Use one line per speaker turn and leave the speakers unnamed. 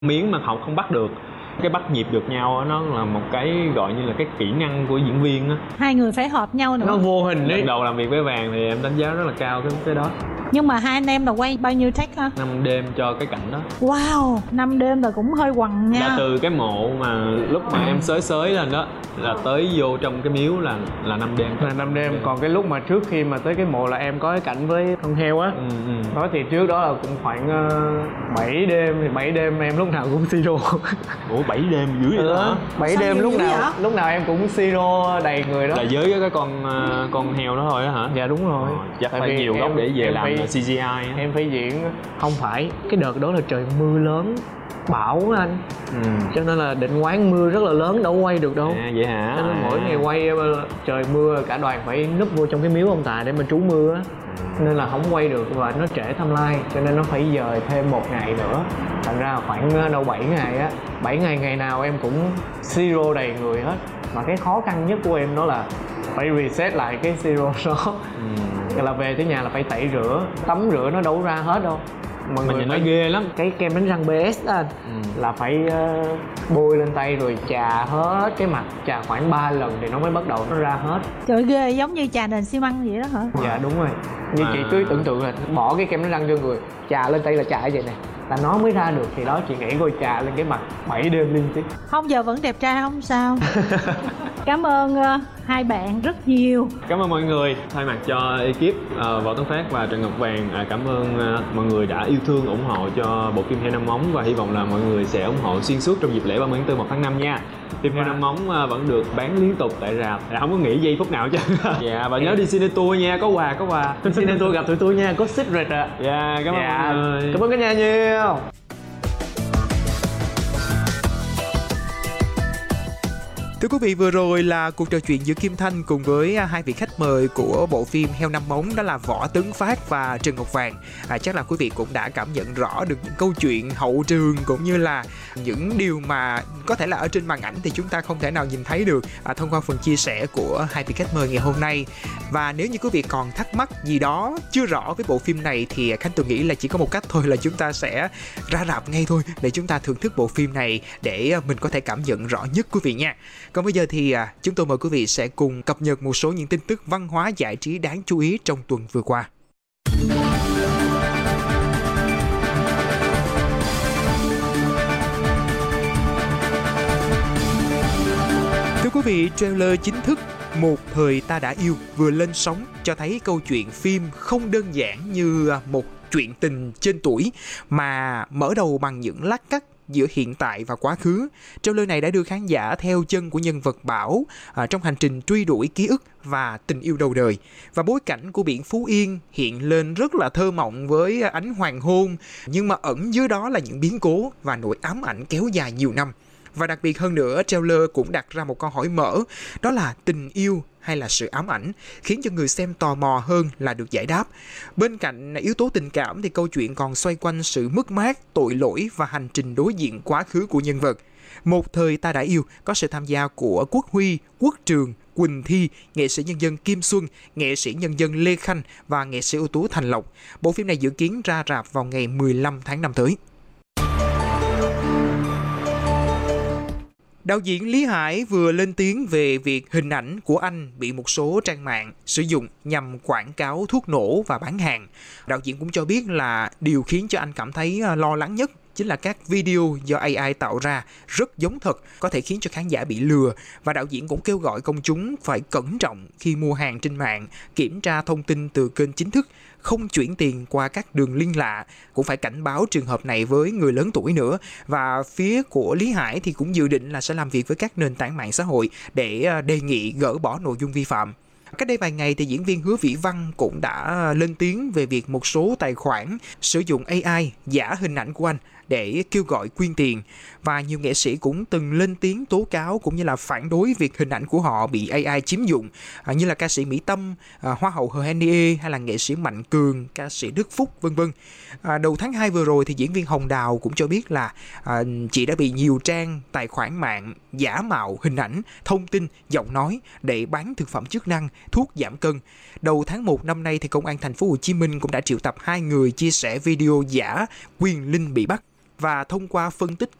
miếng mà họ không bắt được. Cái bắt nhịp được nhau đó, nó là một cái gọi như là cái kỹ năng của diễn viên á.
Hai người phải hợp nhau nữa.
Nó vô hình đấy.
Lần đầu làm việc với Vàng thì em đánh giá rất là cao cái đó.
Nhưng mà hai anh em là quay bao nhiêu take hả?
5 đêm cho cái cảnh đó.
Wow, 5 đêm là cũng hơi quằn nha.
Là từ cái mộ mà lúc mà em xới lên đó là tới vô trong cái miếu là 5 đêm.
Là 5 đêm. Còn cái lúc mà trước khi mà tới cái mộ là em có cái cảnh với con heo á. Đó thì trước đó là cũng khoảng 7 đêm. Thì 7 đêm em lúc nào cũng siro.
Ủa 7 đêm dữ vậy đó hả?
7 đêm lúc nào em cũng siro đầy người đó.
Là với cái con heo đó thôi á hả?
Dạ đúng rồi.
Chắc phải nhiều góc để về làm CGI á.
Em phải diễn. Không phải, cái đợt đó là trời mưa lớn, bão á anh. Cho nên là định quán mưa rất là lớn, đâu quay được đâu.
Vậy hả?
Cho nên mỗi ngày quay trời mưa, cả đoàn phải núp vô trong cái miếu ông Tài để mà trú mưa á. Nên là không quay được và nó trễ timeline, cho nên nó phải dời thêm 1 ngày nữa. Thành ra khoảng đâu 7 ngày á. 7 ngày ngày nào em cũng zero đầy người hết. Mà cái khó khăn nhất của em đó là phải reset lại cái zero đó. Là về tới nhà là phải tẩy rửa, tắm rửa nó đâu ra hết đâu.
Mọi người nói ghê lắm.
Cái kem đánh răng BS đó anh, là phải bôi lên tay rồi chà hết cái mặt, chà khoảng 3 lần thì nó mới bắt đầu nó ra hết.
Trời ghê, giống như chà nền xi măng vậy đó hả?
Dạ đúng rồi. Như chị cứ tưởng tượng là bỏ cái kem đánh răng vô người, chà lên tay là chà vậy nè, là nó mới ra được. Thì đó, chị nghĩ coi chà lên cái mặt 7 đêm liên tiếp.
Không, giờ vẫn đẹp trai không sao. Cảm ơn hai bạn rất nhiều.
Cảm ơn mọi người. Thay mặt cho ekip Võ Tấn Phát và Trần Ngọc Vàng, cảm ơn mọi người đã yêu thương ủng hộ cho bộ phim Heo Năm Móng, và hy vọng là mọi người sẽ ủng hộ xuyên suốt trong dịp lễ 30 tháng 4 1 tháng 5 nha. Phim Heo Năm Móng vẫn được bán liên tục tại rạp, không có nghỉ giây phút nào chứ. Dạ, và nhớ đi Cine Tour nha, có quà.
Cine Tour gặp tụi tôi nha, có secret ạ.
Dạ, cảm ơn mọi người.
Cảm ơn cả nhà nhiều.
Thưa quý vị, vừa rồi là cuộc trò chuyện giữa Kim Thanh cùng với hai vị khách mời của bộ phim Heo Năm Móng, đó là Võ Tấn Phát và Trần Ngọc Vàng. Chắc là quý vị cũng đã cảm nhận rõ được những câu chuyện hậu trường cũng như là những điều mà có thể là ở trên màn ảnh thì chúng ta không thể nào nhìn thấy được thông qua phần chia sẻ của hai vị khách mời ngày hôm nay. Và nếu như quý vị còn thắc mắc gì đó chưa rõ với bộ phim này thì Khánh Tường nghĩ là chỉ có một cách thôi, là chúng ta sẽ ra rạp ngay thôi để chúng ta thưởng thức bộ phim này để mình có thể cảm nhận rõ nhất quý vị nha. Còn bây giờ thì chúng tôi mời quý vị sẽ cùng cập nhật một số những tin tức văn hóa giải trí đáng chú ý trong tuần vừa qua. Thưa quý vị, trailer chính thức Một Thời Ta Đã Yêu vừa lên sóng cho thấy câu chuyện phim không đơn giản như một chuyện tình trên tuổi mà mở đầu bằng những lát cắt giữa hiện tại và quá khứ. Trailer này đã đưa khán giả theo chân của nhân vật Bảo trong hành trình truy đuổi ký ức và tình yêu đầu đời. Và bối cảnh của biển Phú Yên hiện lên rất là thơ mộng với ánh hoàng hôn, nhưng mà ẩn dưới đó là những biến cố và nỗi ám ảnh kéo dài nhiều năm. Và đặc biệt hơn nữa, trailer cũng đặt ra một câu hỏi mở, đó là tình yêu hay là sự ám ảnh, khiến cho người xem tò mò hơn là được giải đáp. Bên cạnh yếu tố tình cảm thì câu chuyện còn xoay quanh sự mất mát, tội lỗi và hành trình đối diện quá khứ của nhân vật. Một Thời Ta Đã Yêu có sự tham gia của Quốc Huy, Quốc Trường, Quỳnh Thi, nghệ sĩ nhân dân Kim Xuân, nghệ sĩ nhân dân Lê Khanh và nghệ sĩ ưu tú Thành Lộc. Bộ phim này dự kiến ra rạp vào ngày 15 tháng 5 tới. Đạo diễn Lý Hải vừa lên tiếng về việc hình ảnh của anh bị một số trang mạng sử dụng nhằm quảng cáo thuốc nổ và bán hàng. Đạo diễn cũng cho biết là điều khiến cho anh cảm thấy lo lắng nhất chính là các video do AI tạo ra rất giống thật, có thể khiến cho khán giả bị lừa. Và đạo diễn cũng kêu gọi công chúng phải cẩn trọng khi mua hàng trên mạng, kiểm tra thông tin từ kênh chính thức, không chuyển tiền qua các đường link lạ, cũng phải cảnh báo trường hợp này với người lớn tuổi nữa. Và phía của Lý Hải thì cũng dự định là sẽ làm việc với các nền tảng mạng xã hội để đề nghị gỡ bỏ nội dung vi phạm. Cách đây vài ngày thì diễn viên Hứa Vĩ Văn cũng đã lên tiếng về việc một số tài khoản sử dụng AI giả hình ảnh của anh để kêu gọi quyên tiền. Và nhiều nghệ sĩ cũng từng lên tiếng tố cáo cũng như là phản đối việc hình ảnh của họ bị AI chiếm dụng, như là ca sĩ Mỹ Tâm, Hoa hậu Hờ Henie hay là nghệ sĩ Mạnh Cường, ca sĩ Đức Phúc vân vân. Đầu tháng 2 vừa rồi thì diễn viên Hồng Đào cũng cho biết là chị đã bị nhiều trang tài khoản mạng giả mạo hình ảnh, thông tin, giọng nói để bán thực phẩm chức năng, thuốc giảm cân. Đầu tháng 1 năm nay thì công an thành phố Hồ Chí Minh cũng đã triệu tập 2 người chia sẻ video giả quyền linh bị bắt. và thông qua phân tích